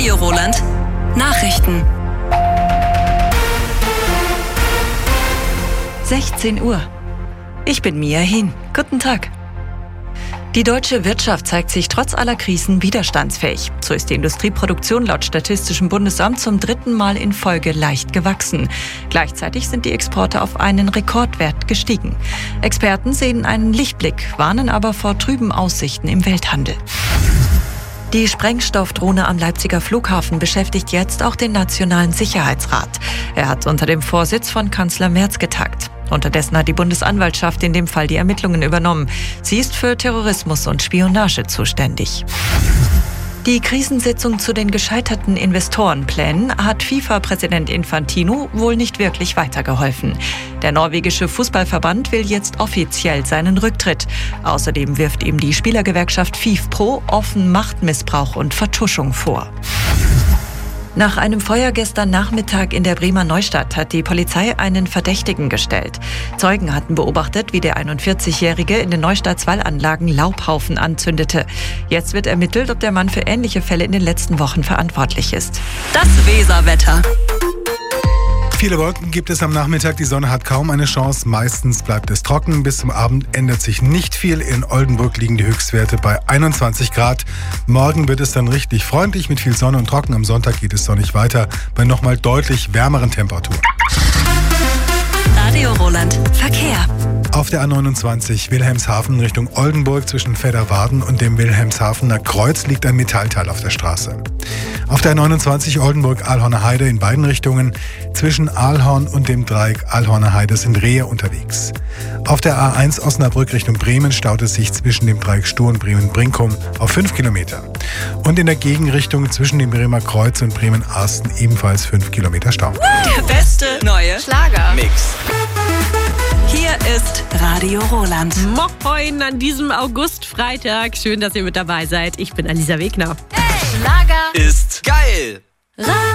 Radio Roland. Nachrichten. 16 Uhr. Ich bin Mia Hin. Guten Tag. Die deutsche Wirtschaft zeigt sich trotz aller Krisen widerstandsfähig. So ist die Industrieproduktion laut Statistischem Bundesamt zum 3. Mal in Folge leicht gewachsen. Gleichzeitig sind die Exporte auf einen Rekordwert gestiegen. Experten sehen einen Lichtblick, warnen aber vor trüben Aussichten im Welthandel. Die Sprengstoffdrohne am Leipziger Flughafen beschäftigt jetzt auch den Nationalen Sicherheitsrat. Er hat unter dem Vorsitz von Kanzler Merz getagt. Unterdessen hat die Bundesanwaltschaft in dem Fall die Ermittlungen übernommen. Sie ist für Terrorismus und Spionage zuständig. Die Krisensitzung zu den gescheiterten Investorenplänen hat FIFA-Präsident Infantino wohl nicht wirklich weitergeholfen. Der norwegische Fußballverband will jetzt offiziell seinen Rücktritt. Außerdem wirft ihm die Spielergewerkschaft FIFPro offen Machtmissbrauch und Vertuschung vor. Nach einem Feuer gestern Nachmittag in der Bremer Neustadt hat die Polizei einen Verdächtigen gestellt. Zeugen hatten beobachtet, wie der 41-Jährige in den Neustadts-Wallanlagen Laubhaufen anzündete. Jetzt wird ermittelt, ob der Mann für ähnliche Fälle in den letzten Wochen verantwortlich ist. Das Weserwetter. Viele Wolken gibt es am Nachmittag, die Sonne hat kaum eine Chance, meistens bleibt es trocken. Bis zum Abend ändert sich nicht viel. In Oldenburg liegen die Höchstwerte bei 21 Grad. Morgen wird es dann richtig freundlich mit viel Sonne und trocken. Am Sonntag geht es sonnig weiter bei nochmal deutlich wärmeren Temperaturen. Radio Roland. Verkehr. Auf der A29 Wilhelmshaven Richtung Oldenburg zwischen Fedderwarden und dem Wilhelmshavener Kreuz liegt ein Metallteil auf der Straße. Auf der A29 Oldenburg-Ahlhorner Heide in beiden Richtungen zwischen Ahlhorn und dem Dreieck Ahlhorner Heide sind Rehe unterwegs. Auf der A1 Osnabrück Richtung Bremen staut es sich zwischen dem Dreieck Stur und Bremen-Brinkum auf 5 Kilometer. Und in der Gegenrichtung zwischen dem Bremer Kreuz und Bremen-Arsten ebenfalls 5 Kilometer Stau. Der beste neue Schlager-Mix. Hier ist Radio Roland. Moin an diesem August-Freitag. Schön, dass ihr mit dabei seid. Ich bin Alisa Wegner. Schlager ist geil.